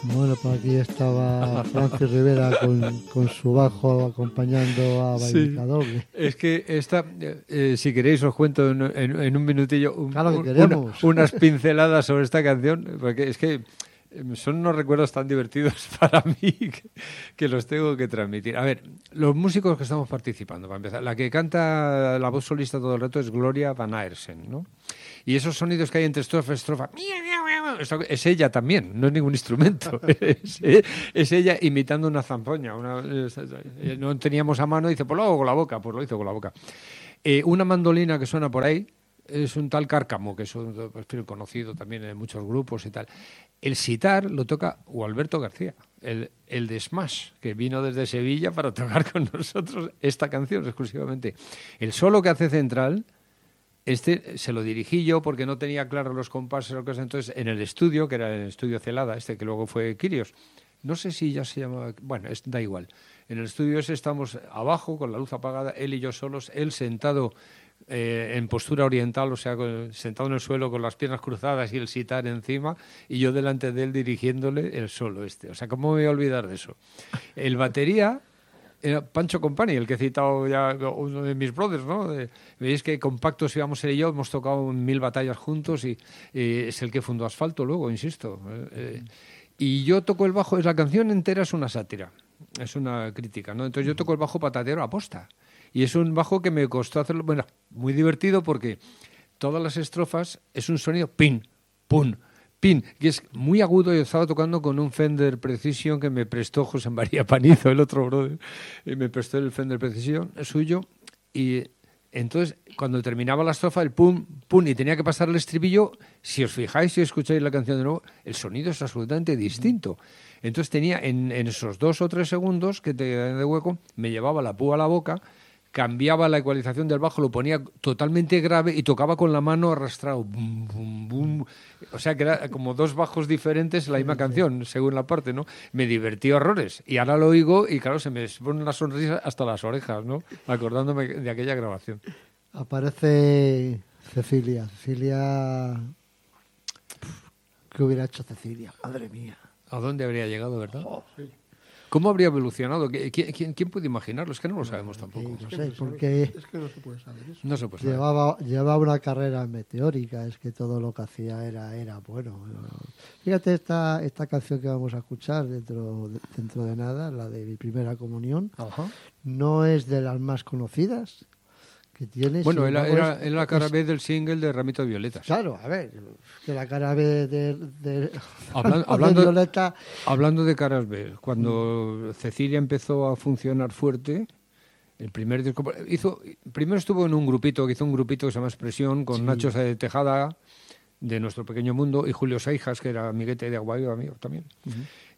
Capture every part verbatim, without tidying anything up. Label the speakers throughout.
Speaker 1: Bueno, pues aquí estaba Francis Rivera con, con su bajo acompañando a Vainilla
Speaker 2: Sí.
Speaker 1: Doble.
Speaker 2: Es que esta, eh, si queréis os cuento en, en, en un minutillo un,
Speaker 1: Claro que
Speaker 2: un,
Speaker 1: queremos.
Speaker 2: una, unas pinceladas sobre esta canción, porque es que son unos recuerdos tan divertidos para mí que, que los tengo que transmitir. A ver, los músicos que estamos participando, para empezar, la que canta la voz solista todo el rato es Gloria Van Aersen, ¿no? Y esos sonidos que hay entre estrofa y estrofa, es ella también, no es ningún instrumento. es, es ella imitando una zampoña. Una, no teníamos a mano y dice, pues lo hago con la boca, pues lo hizo con la boca. Eh, una mandolina que suena por ahí es un tal Cárcamo, que es un perfil conocido también en muchos grupos y tal. El sitar lo toca Gualberto García, el, el de Smash, que vino desde Sevilla para tocar con nosotros esta canción exclusivamente. El solo que hace central, este se lo dirigí yo porque no tenía claro los compases o cosas. Entonces, en el estudio, que era el estudio Celada, este que luego fue Quirios, no sé si ya se llamaba, bueno, es, da igual. En el estudio ese estamos abajo, con la luz apagada, él y yo solos, él sentado eh, en postura oriental, o sea, con, sentado en el suelo con las piernas cruzadas y el sitar encima, y yo delante de él dirigiéndole el solo este. O sea, ¿cómo me voy a olvidar de eso? El batería era Pancho Company, el que he citado ya, uno de mis brothers, ¿no? Eh, Veis que compactos íbamos él y yo, hemos tocado mil batallas juntos y eh, es el que fundó Asfalto luego, insisto. Eh, eh, y yo toco el bajo, la canción entera es una sátira, es una crítica, ¿no? Entonces yo toco el bajo patatero a posta. Y es un bajo que me costó hacerlo, bueno, muy divertido porque todas las estrofas es un sonido pin, pum, pin, que es muy agudo. Yo estaba tocando con un Fender Precision que me prestó José María Panizo, el otro brother, y me prestó el Fender Precision, el suyo, y entonces cuando terminaba la estrofa, el pum, pum, y tenía que pasar el estribillo, si os fijáis, si escucháis la canción de nuevo, el sonido es absolutamente distinto. Entonces tenía, en, en esos dos o tres segundos que te dan de hueco, me llevaba la púa a la boca, cambiaba la ecualización del bajo, lo ponía totalmente grave y tocaba con la mano arrastrado. Bum, bum, bum. O sea que era como dos bajos diferentes en la misma sí, canción, sí. Según la parte, ¿no? Me divertí horrores. Y ahora lo oigo y claro, se me pone una sonrisa hasta las orejas, ¿no? Acordándome de aquella grabación.
Speaker 1: Aparece Cecilia. Cecilia... ¿Qué hubiera hecho Cecilia? Madre mía.
Speaker 2: ¿A dónde habría llegado, verdad?
Speaker 1: Oh, sí.
Speaker 2: ¿Cómo habría evolucionado? ¿Quién, quién, ¿Quién puede imaginarlo? Es que no lo sabemos tampoco.
Speaker 1: Sí, no sé, porque
Speaker 3: es que no se puede saber eso.
Speaker 2: No se puede saber.
Speaker 1: Llevaba, llevaba una carrera meteórica, es que todo lo que hacía era, era bueno. Fíjate esta, esta canción que vamos a escuchar dentro de, dentro de nada, la de Mi Primera Comunión,
Speaker 2: Ajá.
Speaker 1: no es de las más conocidas que tiene.
Speaker 2: Bueno, era, era,
Speaker 1: es,
Speaker 2: era la cara
Speaker 1: es,
Speaker 2: B del single de Ramito de Violetas.
Speaker 1: Claro, a ver, que la cara B de, de,
Speaker 2: Hablan,
Speaker 1: de
Speaker 2: hablando,
Speaker 1: Violeta...
Speaker 2: Hablando de caras B, cuando mm. Cecilia empezó a funcionar fuerte, el primer disco... Hizo, primero estuvo en un grupito, que hizo un grupito que se llama Expresión, con sí. Nacho Sáez Tejada, de Nuestro Pequeño Mundo, y Julio Seijas, que era amiguete de Aguayo, amigo también. Uh-huh.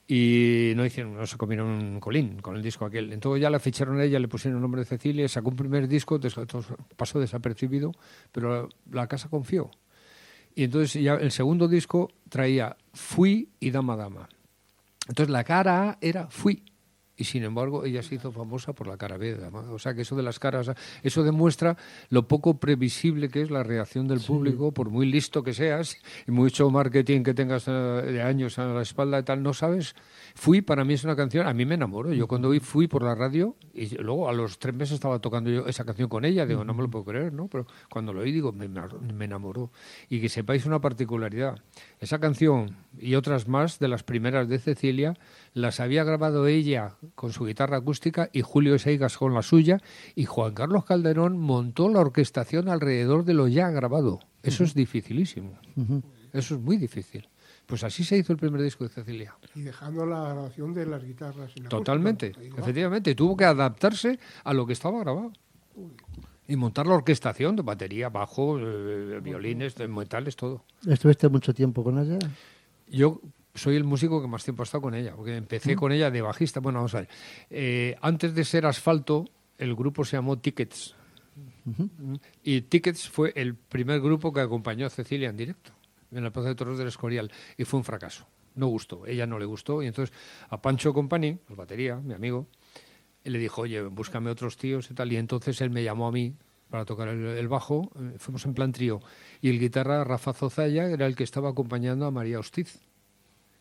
Speaker 2: Y no hicieron, no se comieron un colín con el disco aquel. Entonces ya la ficharon a ella, le pusieron el nombre de Cecilia, sacó un primer disco, pasó desapercibido, pero la casa confió. Y entonces ya el segundo disco traía Fui y Dama Dama. Entonces la cara A era Fui. Y sin embargo ella se hizo famosa por la cara B de Dama. O sea que eso de las caras, eso demuestra lo poco previsible que es la reacción del sí. público, por muy listo que seas y mucho marketing que tengas de años a la espalda y tal, no sabes. Fui, para mí es una canción, a mí me enamoró. Yo cuando vi Fui por la radio, y luego a los tres meses estaba tocando yo esa canción con ella, digo, no me lo puedo creer, ¿no? Pero cuando lo oí, digo, me, me enamoró. Y que sepáis una particularidad, esa canción y otras más de las primeras de Cecilia, las había grabado ella con su guitarra acústica y Julio Seijas con la suya, y Juan Carlos Calderón montó la orquestación alrededor de lo ya grabado. Eso uh-huh. es dificilísimo. Uh-huh. Eso es muy difícil. Pues así se hizo el primer disco de Cecilia.
Speaker 3: Y dejando la grabación de las guitarras. En
Speaker 2: Totalmente, efectivamente. Tuvo que adaptarse a lo que estaba grabado. Uy. Y montar la orquestación de batería, bajo, eh, violines, de metales, todo.
Speaker 1: ¿Estuviste mucho tiempo con ella?
Speaker 2: Yo soy el músico que más tiempo ha estado con ella, porque empecé ¿Mm? con ella de bajista. Bueno, vamos a ver. Eh, antes de ser Asfalto, el grupo se llamó Tickets. Uh-huh. Y Tickets fue el primer grupo que acompañó a Cecilia en directo, en la Plaza de Toros del Escorial, y fue un fracaso. No gustó, ella no le gustó, y entonces a Pancho Company, el batería, mi amigo, él le dijo, oye, búscame otros tíos y tal, y entonces él me llamó a mí para tocar el, el bajo, eh, fuimos en plan trío, y el guitarra Rafa Zozaya era el que estaba acompañando a María Hostiz.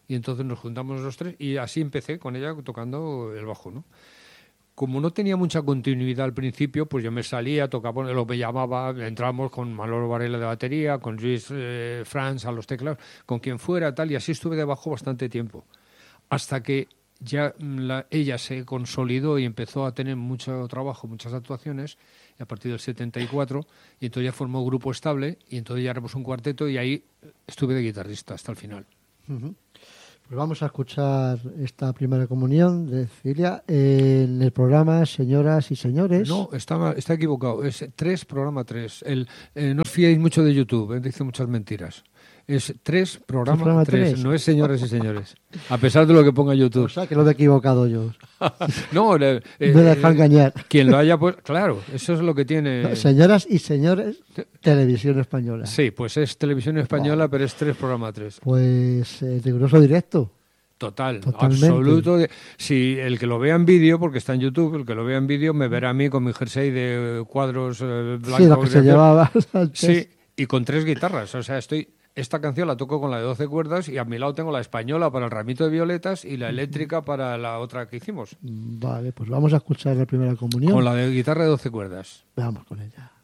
Speaker 2: y entonces nos juntamos los tres y así empecé con ella tocando el bajo, ¿no? Como no tenía mucha continuidad al principio, pues yo me salía, tocaba, lo que llamaba, entramos con Manolo Varela de batería, con Luis eh, Franz a los teclados, con quien fuera, tal, y así estuve de bajo bastante tiempo. Hasta que ya la, ella se consolidó y empezó a tener mucho trabajo, muchas actuaciones, y a partir del setenta y cuatro, y entonces ya formó grupo estable, y entonces ya éramos un cuarteto, y ahí estuve de guitarrista hasta el final.
Speaker 1: Uh-huh. Pues vamos a escuchar esta primera comunión de Cecilia en el programa Señoras y Señores.
Speaker 2: No, está, está equivocado. Es tres, programa tres. El, eh, no os fiéis mucho de YouTube, eh, dice muchas mentiras. Es tres, programa,
Speaker 1: programa
Speaker 2: tres.
Speaker 1: tres.
Speaker 2: No es Señoras y Señores. A pesar de lo que ponga YouTube.
Speaker 1: O sea, que lo he equivocado yo.
Speaker 2: no, eh, eh,
Speaker 1: Me deja engañar.
Speaker 2: Quien lo haya puesto... Claro, eso es lo que tiene...
Speaker 1: No, Señoras y Señores, Televisión Española.
Speaker 2: Sí, pues es Televisión Española, wow. Pero es tres, programa tres.
Speaker 1: Pues eh, riguroso directo.
Speaker 2: Total,
Speaker 1: Totalmente.
Speaker 2: Absoluto. Si el que lo vea en vídeo, porque está en YouTube, el que lo vea en vídeo me verá a mí con mi jersey de cuadros eh, blancos.
Speaker 1: Sí, lo que se llevaba antes.
Speaker 2: Sí, y con tres guitarras. O sea, estoy esta canción la toco con la de doce cuerdas y a mi lado tengo la española para el ramito de violetas y la eléctrica para la otra que hicimos.
Speaker 1: Vale, pues vamos a escuchar la primera comunión.
Speaker 2: Con la de guitarra de doce cuerdas.
Speaker 1: Vamos con ella.